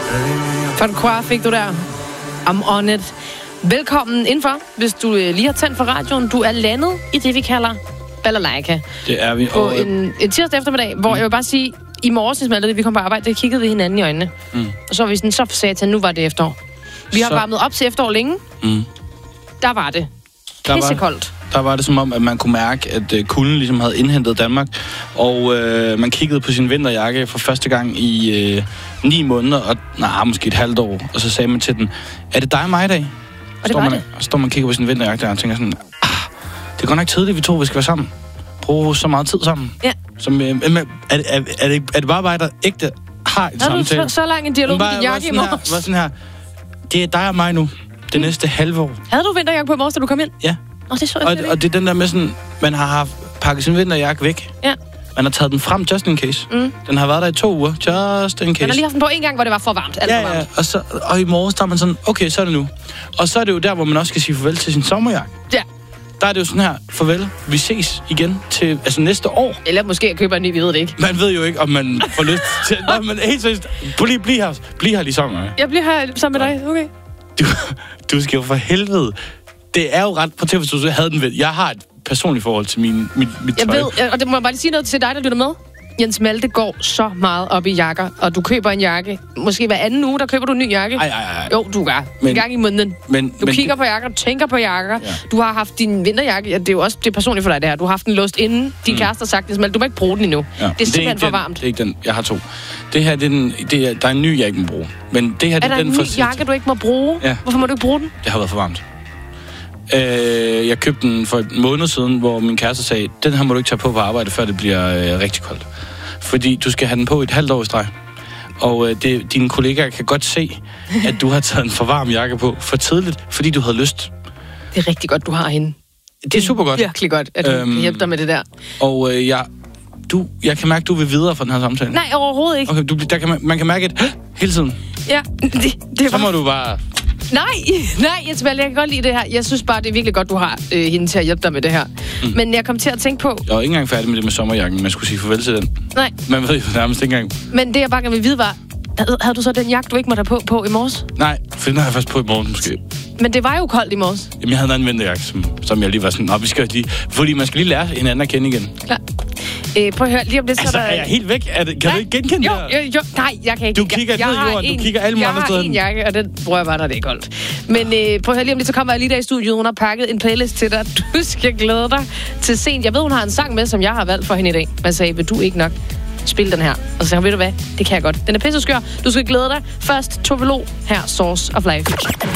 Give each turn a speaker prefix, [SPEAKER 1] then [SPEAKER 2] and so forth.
[SPEAKER 1] Francois fik du der. I'm on it. Velkommen indenfor, hvis du lige har tændt for radioen. Du er landet i det, vi kalder balalaika.
[SPEAKER 2] Det er vi.
[SPEAKER 1] På en tirsdag eftermiddag, hvor jeg vil bare sige, i morges, vi kom på arbejde, det kiggede vi hinanden i øjnene. Og så var vi sådan, så sagde jeg til, nu var det efterår. Vi har varmet op til efterår længe. Der var det. Pissekoldt.
[SPEAKER 2] Der var det som om, at man kunne mærke, at kulden ligesom havde indhentet Danmark. Og man kiggede på sin vinterjakke for første gang i 9 måneder, og måske et halvt år. Og så sagde man til den, er det dig og mig i dag? Og så står man og kigger på sin vinterjakke der, og tænker sådan, det er godt nok tidligt, vi to skal være sammen. Bruge så meget tid sammen.
[SPEAKER 1] Ja.
[SPEAKER 2] Som, er det bare mig, der ægte har en samtale?
[SPEAKER 1] Du så lang en dialog med din jakke i morges?
[SPEAKER 2] Var sådan her, det er dig og mig nu, det næste halve år.
[SPEAKER 1] Havde du vinterjakke på i morges, da du kom ind?
[SPEAKER 2] Ja. Og det er den der med sådan, man har haft pakket sin vinterjakke væk.
[SPEAKER 1] Ja.
[SPEAKER 2] Man har taget den frem just in case. Den har været der i 2 uger, just in case.
[SPEAKER 1] Man har lige haft den på en gang, hvor det var for varmt.
[SPEAKER 2] Ja. Og i morges, der er man sådan, okay, så er det nu. Og så er det jo der, hvor man også skal sige farvel til sin sommerjakke.
[SPEAKER 1] Ja. Der
[SPEAKER 2] er det jo sådan her, farvel, vi ses igen til næste år.
[SPEAKER 1] Eller måske jeg køber en ny, vi ved det ikke.
[SPEAKER 2] Man ved jo ikke, om man får lyst til... Nå, men helt seriøst, bliv her lige sammen med mig.
[SPEAKER 1] Jeg bliver her sammen med dig, okay.
[SPEAKER 2] Du skal jo for helvede... Det er jo ret... Prøv at hvis du havde den ved. Jeg har et personligt forhold til mit tøj.
[SPEAKER 1] Jeg ved, og det må jeg bare lige sige noget til dig, der lytter med. Jens Malte går så meget op i jakker, og du køber en jakke. Måske hver anden uge, der køber du en ny jakke.
[SPEAKER 2] Ej.
[SPEAKER 1] Jo, du gør. En gang i måneden. Du kigger på jakker, tænker på jakker. Ja. Du har haft din vinterjakke. Ja, det er jo også det er personligt for dig, det her. Du har haft den låst inden. Din kæreste har sagt, Jens Malte, du må ikke bruge den endnu. Ja. Det er simpelthen for varmt.
[SPEAKER 2] Det er ikke den. Jeg har 2. Det her, der er en ny, jeg ikke må bruge. Men det her,
[SPEAKER 1] er der en ny jakke, du ikke må bruge?
[SPEAKER 2] Ja.
[SPEAKER 1] Hvorfor må du ikke bruge den?
[SPEAKER 2] Det har været for varmt. Jeg købte den for 1 måned siden, hvor min kæreste sagde, den her må du ikke tage på arbejde, før det bliver rigtig koldt. Fordi du skal have den på et halvt år i streg. Og dine kollegaer kan godt se, at du har taget en for varm jakke på for tidligt, fordi du havde lyst.
[SPEAKER 1] Det er rigtig godt, du har hende.
[SPEAKER 2] Det er super godt.
[SPEAKER 1] Virkelig godt, at hun kan hjælpe dig med det der.
[SPEAKER 2] Og jeg kan mærke, at du vil videre fra den her samtale.
[SPEAKER 1] Nej, overhovedet ikke.
[SPEAKER 2] Okay, man kan mærke et hele tiden.
[SPEAKER 1] Ja, det
[SPEAKER 2] så må du bare...
[SPEAKER 1] Nej, Jens Malte, jeg kan godt lide det her. Jeg synes bare, det er virkelig godt, du har hende til at hjælpe dig med det her. Men jeg kom til at tænke på...
[SPEAKER 2] Jeg var ikke engang færdig med det med sommerjakken. Man skulle sige farvel til den.
[SPEAKER 1] Nej.
[SPEAKER 2] Man ved jo nærmest ikke engang.
[SPEAKER 1] Men det, jeg bare gerne vil vide, var... Havde du så den jakke, du ikke måtte have på i morges?
[SPEAKER 2] Nej, for den har jeg først på i morgen måske.
[SPEAKER 1] Men det var jo koldt i morges.
[SPEAKER 2] Jamen, jeg havde en vinterjakke, som jeg lige var sådan... vi skal lige... Fordi man skal lige lære hinanden at kende igen.
[SPEAKER 1] Klar. Prøv at høre, lige om det så
[SPEAKER 2] altså, er jeg helt væk? Kan du ikke genkende det?
[SPEAKER 1] Jo. Nej, jeg kan ikke.
[SPEAKER 2] Du kigger ned i jorden, du kigger alle mulige andre steder.
[SPEAKER 1] Jeg har en jakke, og den bruger jeg bare, når det er koldt. Men prøv at høre, lige om det så kommer jeg lige der i studiet. Hun har pakket en playlist til dig. Du skal glæde dig til sent. Jeg ved, hun har en sang med, som jeg har valgt for hende i dag. Jeg sagde, vil du ikke nok spille den her? Og så sagde hun, ved du hvad, det kan jeg godt. Den er pisseskør. Du skal glæde dig. Først Tove Lo, her Source of Life.